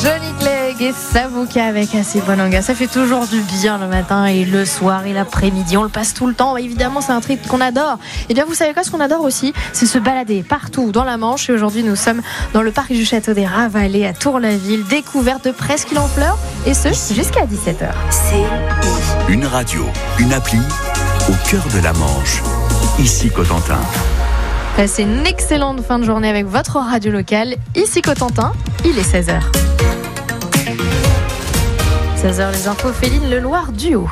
Johnny Clegg et Savuka avec Asibonanga. Ça fait toujours du bien le matin et le soir et l'après-midi. On le passe tout le temps. Évidemment, c'est un trip qu'on adore. Et bien, vous savez quoi, ce qu'on adore aussi, c'est se balader partout dans la Manche. Et aujourd'hui, nous sommes dans le parc du Château des Rats-Vallées à Tour-la-Ville. Découverte de Presqu'île en fleurs. Et ce, jusqu'à 17h. CI. Une radio, une appli au cœur de la Manche. Ici Cotentin. Passez une excellente fin de journée avec votre radio locale. Ici Cotentin, il est 16h. 16h, les infos, Féline Leloir duo.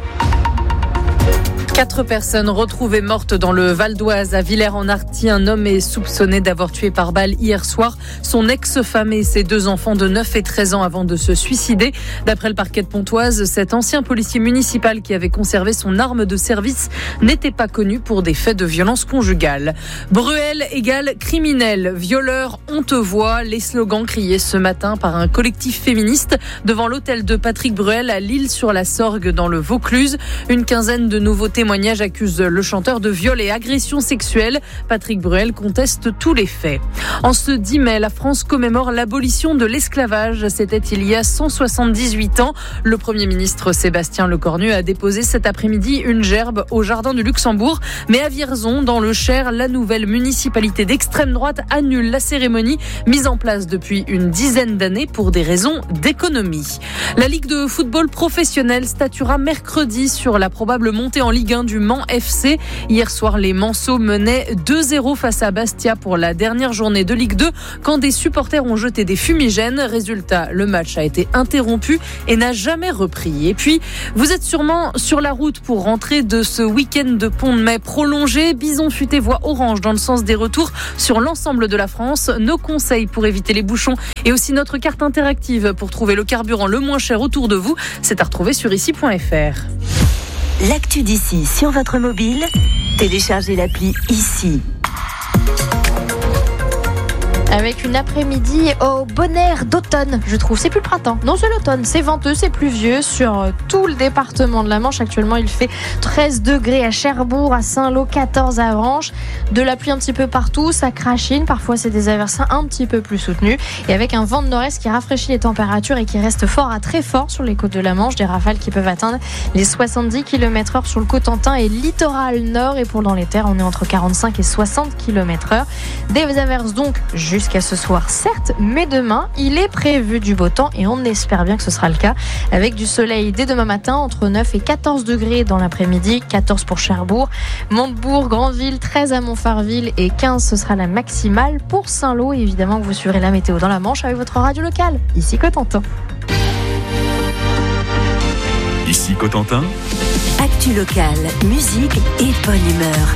4 personnes retrouvées mortes dans le Val d'Oise à Villers-en-Arthy. Un homme est soupçonné d'avoir tué par balle hier soir son ex-femme et ses 2 enfants de 9 et 13 ans avant de se suicider. D'après le parquet de Pontoise, cet ancien policier municipal qui avait conservé son arme de service n'était pas connu pour des faits de violence conjugale. Bruel égale criminel, violeur, on te voit. Les slogans criés ce matin par un collectif féministe devant l'hôtel de Patrick Bruel à L'Isle-sur-la-Sorgue dans le Vaucluse. Une quinzaine de nouveaux témoignages accusent le chanteur de viol et agression sexuelle. Patrick Bruel conteste tous les faits. En ce 10 mai, la France commémore l'abolition de l'esclavage. C'était il y a 178 ans. Le Premier ministre Sébastien Lecornu a déposé cet après-midi une gerbe au Jardin du Luxembourg. Mais à Vierzon, dans le Cher, la nouvelle municipalité d'extrême droite annule la cérémonie mise en place depuis une dizaine d'années pour des raisons d'économie. La Ligue de football professionnel statuera mercredi sur la probable montée en Ligue 1 du Mans FC. Hier soir, les Manceaux menaient 2-0 face à Bastia pour la dernière journée de Ligue 2 quand des supporters ont jeté des fumigènes. Résultat, le match a été interrompu et n'a jamais repris. Et puis, vous êtes sûrement sur la route pour rentrer de ce week-end de pont de mai prolongé. Bison Futé voie orange dans le sens des retours sur l'ensemble de la France. Nos conseils pour éviter les bouchons et aussi notre carte interactive pour trouver le carburant le moins cher autour de vous, c'est à retrouver sur ici.fr. L'actu d'ici sur votre mobile, téléchargez l'appli Ici. Avec une après-midi au bon air d'automne, je trouve. C'est plus le printemps. Non, c'est l'automne. C'est venteux, c'est pluvieux sur tout le département de la Manche. Actuellement, il fait 13 degrés à Cherbourg, à Saint-Lô, 14 à Avranches. De la pluie un petit peu partout, ça crachine. Parfois, c'est des averses un petit peu plus soutenues. Et avec un vent de nord-est qui rafraîchit les températures et qui reste fort à très fort sur les côtes de la Manche. Des rafales qui peuvent atteindre les 70 km/h sur le Cotentin et littoral nord. Et pour dans les terres, on est entre 45 et 60 km/h. Des averses donc jusqu'à ce soir, certes, mais demain, il est prévu du beau temps et on espère bien que ce sera le cas. Avec du soleil dès demain matin, entre 9 et 14 degrés dans l'après-midi, 14 pour Cherbourg, Montebourg, Granville, 13 à Montfarville et 15, ce sera la maximale pour Saint-Lô. Et évidemment, vous suivrez la météo dans la Manche avec votre radio locale. Ici Cotentin. Ici Cotentin. Actu locale, musique et bonne humeur.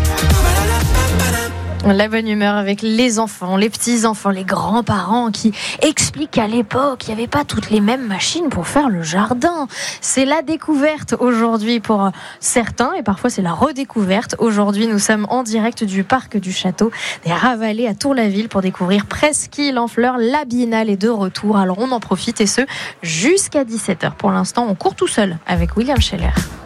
La bonne humeur avec les enfants, les petits-enfants, les grands-parents qui expliquent qu'à l'époque, il n'y avait pas toutes les mêmes machines pour faire le jardin. C'est la découverte aujourd'hui pour certains et parfois c'est la redécouverte. Aujourd'hui, nous sommes en direct du parc du Château des Rats-Vallées à Tour-la-Ville pour découvrir Presqu'île en fleurs. La biennale est de retour, alors on en profite et ce jusqu'à 17h. Pour l'instant, on court tout seul avec William Scheller.